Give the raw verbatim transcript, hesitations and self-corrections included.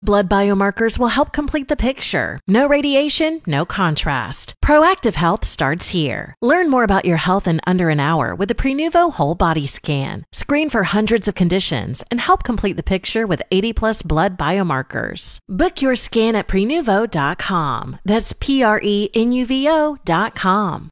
Blood biomarkers will help complete the picture. No radiation, no contrast. Proactive Health starts here. Learn more about your health in under an hour with the Prenuvo Whole Body Scan. Screen for hundreds of conditions and help complete the picture with eighty plus blood biomarkers. Book your scan at prenuvo dot com. That's P R E N U V O dot com.